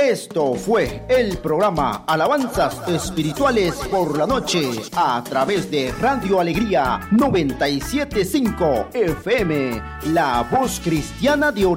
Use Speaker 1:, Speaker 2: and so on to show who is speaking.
Speaker 1: Esto fue el programa Alabanzas Espirituales por la Noche a través de Radio Alegría 97.5 FM, la voz cristiana de Oriente.